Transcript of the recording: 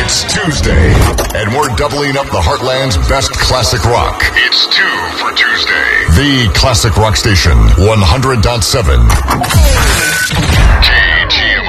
It's Tuesday, and we're doubling up the Heartland's best classic rock. It's 2 for Tuesday. The Classic Rock Station, 100.7. KGM.